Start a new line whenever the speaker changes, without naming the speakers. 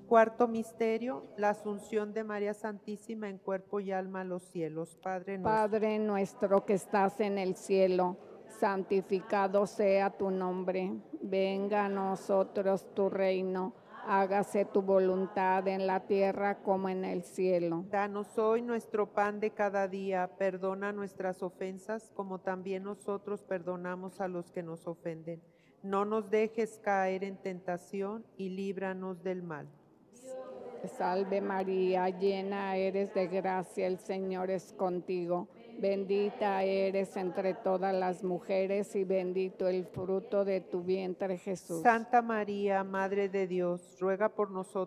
Cuarto misterio, la asunción de María Santísima en cuerpo y alma a los cielos. Padre nuestro,
Padre nuestro que estás en el cielo, santificado sea tu nombre. Venga a nosotros tu reino. Hágase tu voluntad en la tierra como en el cielo.
danos hoy nuestro pan de cada día, perdona nuestras ofensas como también nosotros perdonamos a los que nos ofenden. No nos dejes caer en tentación y líbranos del mal.
Te salve María, llena eres de gracia, el Señor es contigo. Bendita eres entre todas las mujeres y bendito el fruto de tu vientre Jesús.
Santa María, Madre de Dios, ruega por nosotros